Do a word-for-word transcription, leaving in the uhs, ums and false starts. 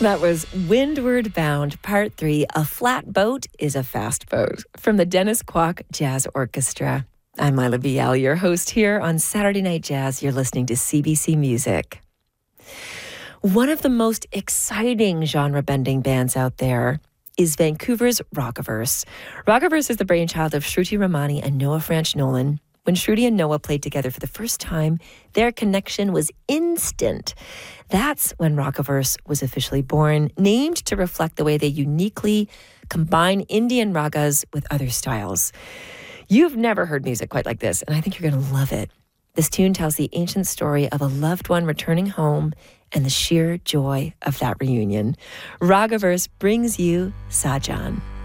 That was Windward Bound, Part three, A Flat Boat is a Fast Boat, from the Dennis Kwok Jazz Orchestra. I'm Mila Biel, your host here on Saturday Night Jazz. You're listening to C B C Music. One of the most exciting genre-bending bands out there is Vancouver's Rockaverse. Rockaverse is the brainchild of Shruti Ramani and Noah Franch Nolan. When Shruti and Noah played together for the first time, their connection was instant. That's when Rockaverse was officially born, named to reflect the way they uniquely combine Indian ragas with other styles. You've never heard music quite like this, and I think you're going to love it. This tune tells the ancient story of a loved one returning home and the sheer joy of that reunion. Rockaverse brings you Sajan.